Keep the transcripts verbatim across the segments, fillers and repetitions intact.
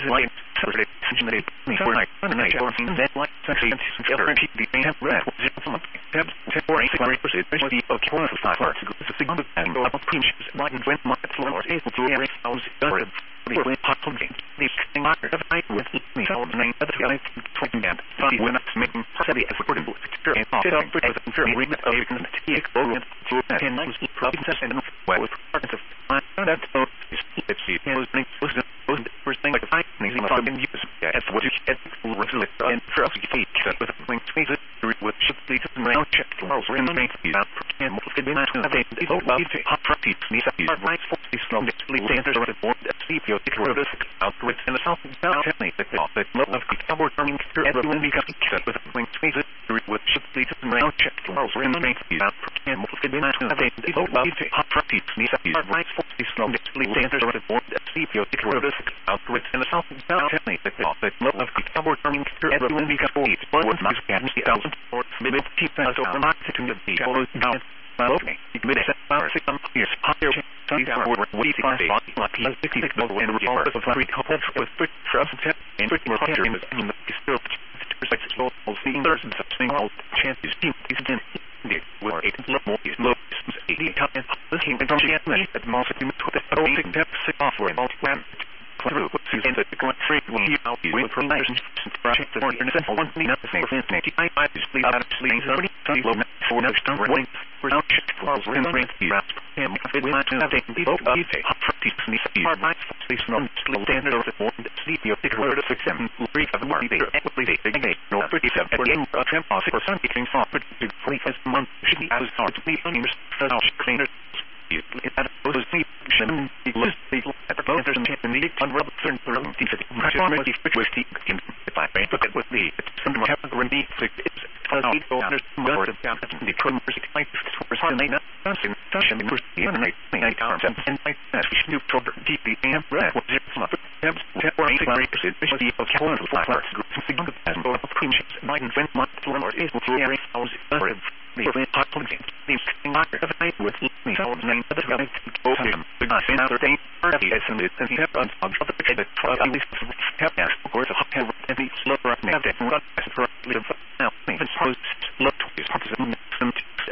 light, Saturday, Sunday, before night, Sunday, or that light, Sunday, Sunday, the have red, some tabs, or a fire percent, especially of four to five parts, the signal and go up pinches, light and when markets or able to air house, or the hot pumping, these things are of night with me, so the name of the guy, twenty and five when it's making heavy effort and experience, fit up for the very remit of it, the exploded to ten nights, provinces and well with parts of that's so it's the was was was first thing like a fight thing I've been used as what you get regular and for us to feed with link spaces with ship leads and round check tomorrow's in the main feed out and what could be not to have a default love to hot practice these are right for these slow lead standards are the board that see your ticket out with in the south down technique that that love of the cowboy turning to everyone becomes with link spaces with ship leads and round check tomorrow's in the main feed out and what could be not to have a default love to hot practice these are right for these slow lead standards are the board that see your ticket out with in the south down technique that that love of the cowboy turning to everyone becomes one must get the thousand or maybe keep that over market to the follows down my opening you commit a power system years higher some hour we find a lot of sixty six and all of three couples with quick trust and quick more in the in the still perspective slow seeing there's something all chances team is in the where eight more is low eighty times this came from the at most to the rolling depth off for all plan through what season that the current trade will be out with from nations project the foreign and one thing not the same for ninety five is sleep out of sleep thirty low for next time running for now check for in the range the rest and if it went to have taken the vote of the hot practice me are my please non slow standard of the morning sleep your ticket word of six seven three of the market equally they again no pretty seven at the end of ten past for some between four to three first month should be as hard to be on your cleaner you at those sleep shouldn't be list people at the there's a chance in the unrubber turn for them to the pressure with the if I look at what the some have to repeat it's because we go under more of down the commerce like for some they not something something for the internet eight hours and like that we should do proper deep and red what is some have or eighty percent especially of calendar flowers something of as more of cream chips Biden went month to one or is to area house or the hot pumping these things are of night with me so name of the guy to him the guy in other thing early as in the have on top of the kid that try at least have of course a hot have any slow run have that run as for live now even post look to his some some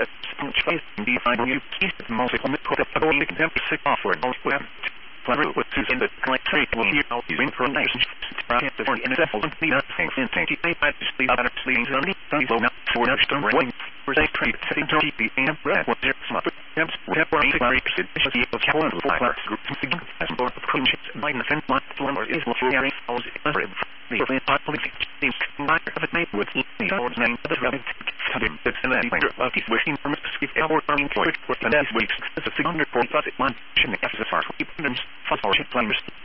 choice in the final you keep the most common put up all the temper sick off for all web Planet with Susan the like trade will hear out these for nation project for in the whole thing nothing in twenty eight I just leave out of sleeping on the sun so not for next time running for they trade setting to the and bread what their smart temps have for eighty percent especially of calendar flowers group something as more of cream chips by the fence month or is for area house for the hot policy things not of it made with the old name of the rabbit time that's in that finger of these wishing from skip our farming for it for the next weeks it's a hundred forty five month shouldn't have as far as fast or chip players